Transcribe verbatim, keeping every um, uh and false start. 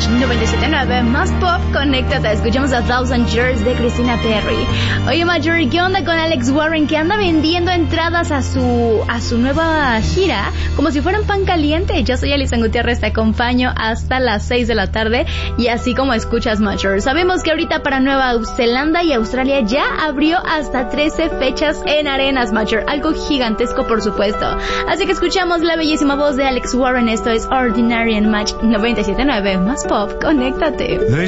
noventa y siete punto nueve, más pop, conéctate. Escuchamos a Thousand Years de Christina Perri. Oye, Marjorie, ¿qué onda con Alex Warren, que anda vendiendo entradas a su a su nueva gira como si fueran pan caliente? Yo soy Alison Gutiérrez, te acompaño hasta las seis de la tarde, y así como escuchas, Marjorie, sabemos que ahorita para Nueva Zelanda y Australia ya abrió hasta trece fechas en arenas, Marjorie, algo gigantesco, por supuesto. Así que escuchamos la bellísima voz de Alex Warren. Esto es Ordinary en Match noventa y siete punto nueve, más pop, conéctate.